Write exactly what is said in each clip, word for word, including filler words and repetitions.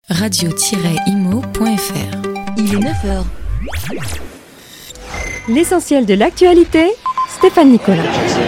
radio tiret imo point f r. Il est neuf heures. L'essentiel de l'actualité, Stéphane Nicolas.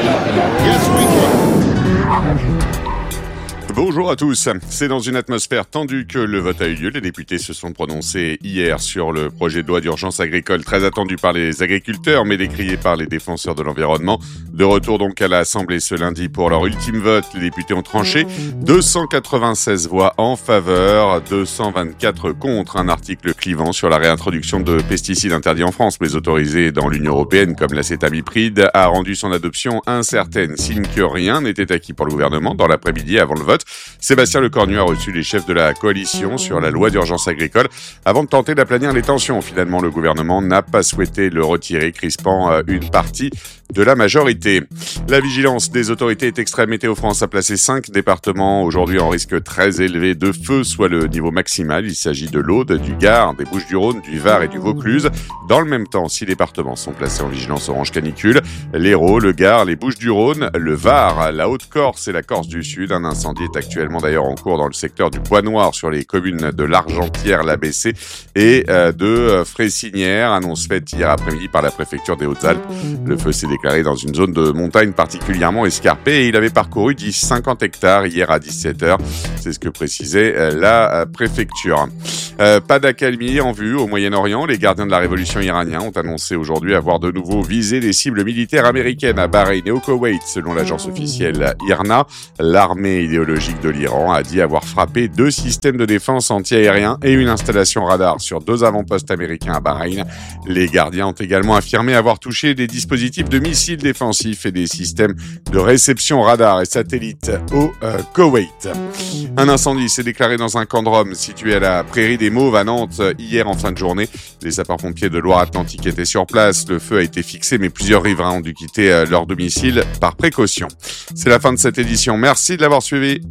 Bonjour à tous. C'est dans une atmosphère tendue que le vote a eu lieu. Les députés se sont prononcés hier sur le projet de loi d'urgence agricole très attendu par les agriculteurs mais décrié par les défenseurs de l'environnement. De retour donc à l'Assemblée ce lundi pour leur ultime vote, les députés ont tranché deux cent quatre-vingt-seize voix en faveur, deux cent vingt-quatre contre, un article clivant sur la réintroduction de pesticides interdits en France mais autorisés dans l'Union européenne comme l'acétamipride a rendu son adoption incertaine, signe que rien n'était acquis pour le gouvernement. Dans l'après-midi avant le vote, Sébastien Lecornu a reçu les chefs de la coalition sur la loi d'urgence agricole avant de tenter d'aplanir les tensions. Finalement, le gouvernement n'a pas souhaité le retirer, crispant une partie de la majorité. La vigilance des autorités est extrême. Météo France a placé cinq départements aujourd'hui en risque très élevé de feu, soit le niveau maximal. Il s'agit de l'Aude, du Gard, des Bouches-du-Rhône, du Var et du Vaucluse. Dans le même temps, six départements sont placés en vigilance orange canicule. L'Hérault, le Gard, les Bouches-du-Rhône, le Var, la Haute-Corse et la Corse du Sud. Un incendie est actuellement d'ailleurs en cours dans le secteur du Bois-Noir sur les communes de l'Argentière, l'A B C et de Fressinière. Annonce faite hier après-midi par la préfecture des Hautes-Alpes. Le feu s'est déclaré dans une zone de montagne particulièrement escarpée et il avait parcouru cinquante hectares hier à dix-sept heures. C'est ce que précisait la préfecture. Euh, pas d'accalmie en vue au Moyen-Orient. Les gardiens de la révolution iranien ont annoncé aujourd'hui avoir de nouveau visé des cibles militaires américaines à Bahreïn et au Koweït. Selon l'agence officielle I R N A, l'armée idéologique de l'Iran a dit avoir frappé deux systèmes de défense anti-aérien et une installation radar sur deux avant-postes américains à Bahreïn. Les gardiens ont également affirmé avoir touché des dispositifs de missiles défensifs et des systèmes de réception radar et satellites au euh, Koweït. Un incendie s'est déclaré dans un camp de Rome situé à la prairie des Mauves à Nantes hier en fin de journée. Les sapeurs-pompiers de Loire-Atlantique étaient sur place. Le feu a été fixé mais plusieurs riverains ont dû quitter leur domicile par précaution. C'est la fin de cette édition. Merci de l'avoir suivi.